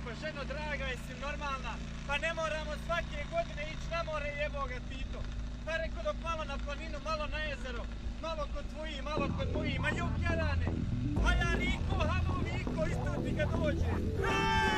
pa ženo draga, jesi normalna? Pa ne moramo svake godine ići na more, jebo ga Tito. Pa reko dok malo na planinu, malo na jezero, malo kod tvoji, malo kod moji, ma juk jarane. A ja Riko, hamo Viko, isto ti ga dođe.